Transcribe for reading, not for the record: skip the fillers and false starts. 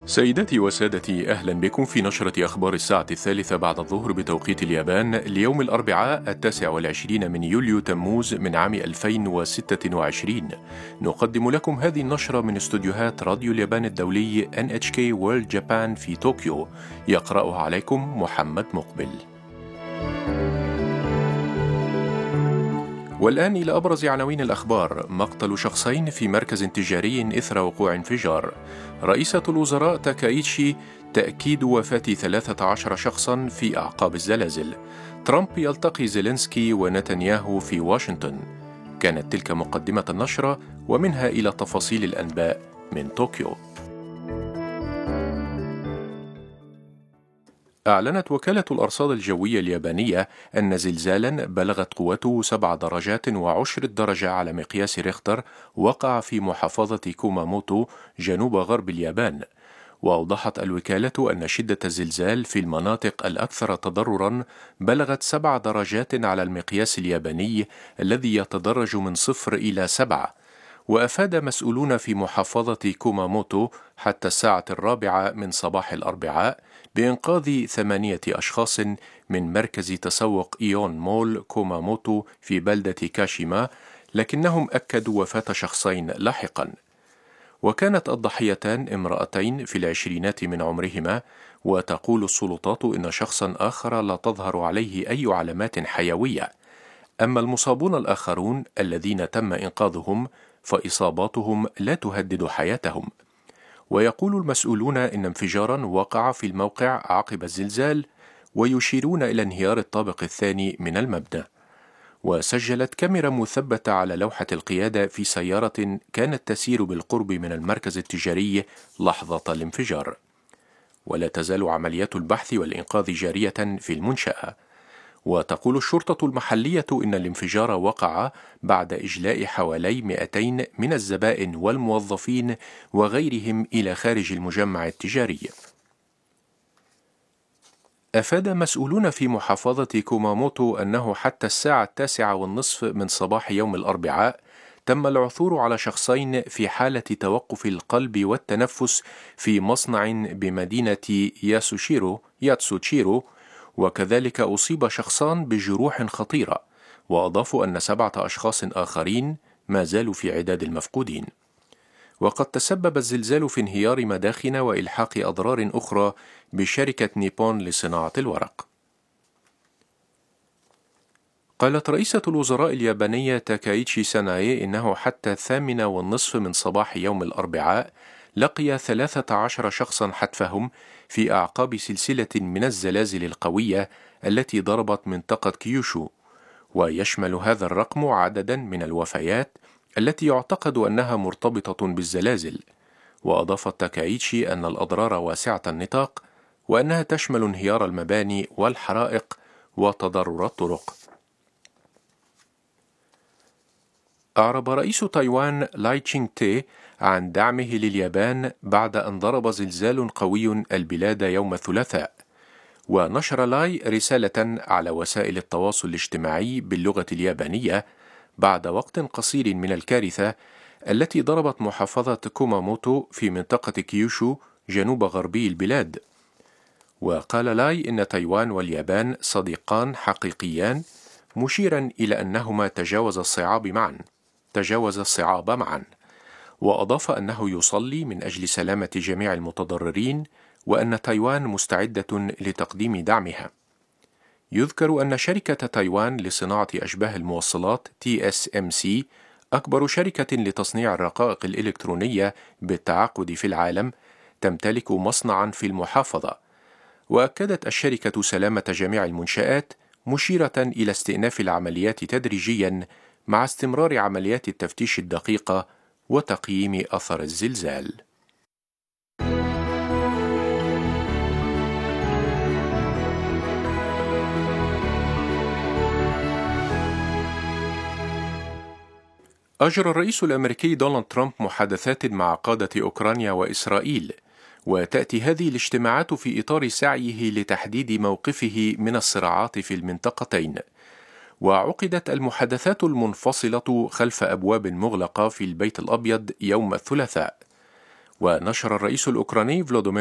سيداتي وسادتي، أهلا بكم في نشرة أخبار الساعة 3 بعد الظهر بتوقيت اليابان ليوم الأربعاء 29 من يوليو تموز من عام 2026. نقدم لكم هذه النشرة من استوديوهات راديو اليابان الدولي NHK World Japan في طوكيو. يقرأها عليكم محمد مقبل. والآن إلى أبرز عناوين الأخبار. مقتل شخصين في مركز تجاري إثر وقوع انفجار. رئيسة الوزراء تاكايتشي تأكيد وفاة 13 شخصا في أعقاب الزلازل. ترامب يلتقي زيلينسكي ونتنياهو في واشنطن. كانت تلك مقدمة النشرة، ومنها إلى تفاصيل الأنباء من طوكيو. أعلنت وكالة الأرصاد الجوية اليابانية أن زلزالا بلغت قوته 7 درجات وعشر الدرجة على مقياس ريختر وقع في محافظة كوماموتو جنوب غرب اليابان. وأوضحت الوكالة أن شدة الزلزال في المناطق الأكثر تضررا بلغت 7 درجات على المقياس الياباني الذي يتدرج من 0 إلى 7. وأفاد مسؤولون في محافظة كوماموتو حتى الساعة 4 من صباح الأربعاء بإنقاذ 8 أشخاص من مركز تسوق إيون مول كوماموتو في بلدة كاشيما، لكنهم أكدوا وفاة شخصين لاحقا. وكانت الضحيتان امرأتين في العشرينات من عمرهما، وتقول السلطات إن شخصا آخر لا تظهر عليه أي علامات حيوية. أما المصابون الآخرون الذين تم إنقاذهم فإصاباتهم لا تهدد حياتهم. ويقول المسؤولون إن انفجارا وقع في الموقع عقب الزلزال، ويشيرون إلى انهيار الطابق الثاني من المبنى. وسجلت كاميرا مثبتة على لوحة القيادة في سيارة كانت تسير بالقرب من المركز التجاري لحظة الانفجار. ولا تزال عمليات البحث والإنقاذ جارية في المنشأة. وتقول الشرطة المحلية إن الانفجار وقع بعد إجلاء حوالي 200 من الزبائن والموظفين وغيرهم إلى خارج المجمع التجاري. أفاد مسؤولون في محافظة كوماموتو أنه حتى الساعة 9:30 من صباح يوم الأربعاء تم العثور على شخصين في حالة توقف القلب والتنفس في مصنع بمدينة ياتسوشيرو، وكذلك أصيب شخصان بجروح خطيرة. وأضافوا أن 7 أشخاص آخرين ما زالوا في عداد المفقودين. وقد تسبب الزلزال في انهيار مداخن وإلحاق أضرار أخرى بشركة نيبون لصناعة الورق. قالت رئيسة الوزراء اليابانية تاكايتشي ساناي إنه حتى 8:30 من صباح يوم الأربعاء لقي 13 شخصا حتفهم في أعقاب سلسلة من الزلازل القوية التي ضربت منطقة كيوشو. ويشمل هذا الرقم عددا من الوفيات التي يعتقد أنها مرتبطة بالزلازل. وأضافت تاكايتشي أن الأضرار واسعة النطاق، وأنها تشمل انهيار المباني والحرائق وتضرر الطرق. أعرب رئيس تايوان لاي تشينغ تي عن دعمه لليابان بعد أن ضرب زلزال قوي البلاد يوم الثلاثاء. ونشر لاي رسالة على وسائل التواصل الاجتماعي باللغة اليابانية بعد وقت قصير من الكارثة التي ضربت محافظة كوماموتو في منطقة كيوشو جنوب غربي البلاد. وقال لاي إن تايوان واليابان صديقان حقيقيان، مشيرا إلى أنهما تجاوز الصعاب معا. وأضاف أنه يصلي من أجل سلامة جميع المتضررين، وأن تايوان مستعدة لتقديم دعمها. يذكر أن شركة تايوان لصناعة أشباه الموصلات TSMC أكبر شركة لتصنيع الرقائق الإلكترونية بالتعاقد في العالم تمتلك مصنعا في المحافظة. وأكدت الشركة سلامة جميع المنشآت، مشيرة إلى استئناف العمليات تدريجيا مع استمرار عمليات التفتيش الدقيقة وتقييم أثر الزلزال. أجرى الرئيس الأمريكي دونالد ترامب محادثات مع قادة أوكرانيا وإسرائيل، وتأتي هذه الاجتماعات في إطار سعيه لتحديد موقفه من الصراعات في المنطقتين. وعقدت المحادثات المنفصلة خلف أبواب مغلقة في البيت الأبيض يوم الثلاثاء. ونشر الرئيس الأوكراني فلوديمير